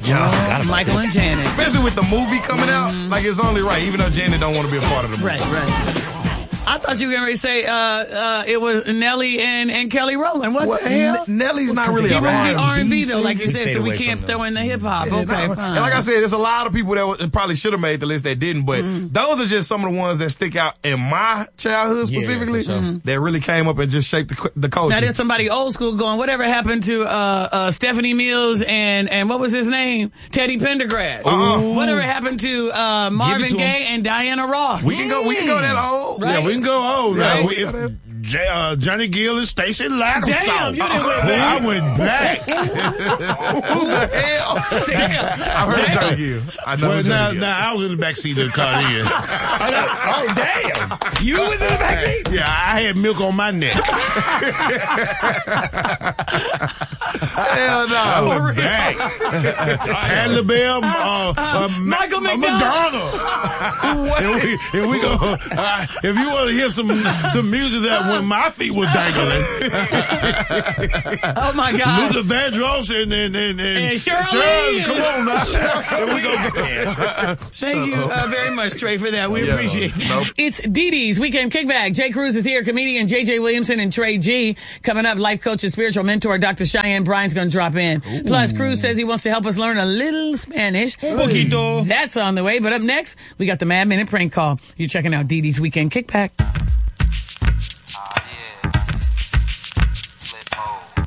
Yeah, Michael and Janet. Especially with the movie coming out, like it's only right, even though Janet don't want to be a part of the movie. Right. I thought you were going to say it was Nelly and Kelly Rowland. What the hell? Nelly's not really He a won't be R&B singer. though, like you said, so we can't throw in the hip hop. Okay, fine. And like I said, there's a lot of people that probably should have made the list that didn't, but those are just some of the ones that stick out in my childhood specifically that really came up and just shaped the culture. Now there's somebody old school going, whatever happened to Stephanie Mills and what was his name? Teddy Pendergrass. Whatever happened to Marvin Gaye and Diana Ross? We can go that old. Right? Yeah, we can go old. Yeah, Johnny Gill and Stacey Latham. Damn, you didn't went back. I went back. Who the hell? I heard Johnny Gill. I know Johnny Gill. Now I was in the backseat of the car then. Oh, damn. You was in the backseat? Yeah, I had milk on my neck. Hell no. I went back. Patti LaBelle, Michael McDonald. If we go, if you want to hear some music that when my feet were dangling. Oh my God. Luther Vandross and Shirley. Come on now. Here we go. Thank you very much, Trey, for that. We appreciate it. Nope. It's Dee Dee's Weekend Kickback. Jay Cruz is here, comedian JJ Williamson and Trey G. Coming up, life coach and spiritual mentor Dr. Cheyenne Bryan's going to drop in. Ooh. Plus, Cruz says he wants to help us learn a little Spanish. Poquito. That's on the way. But up next, we got the Mad Minute prank call. You're checking out Dee Dee's Weekend Kickback.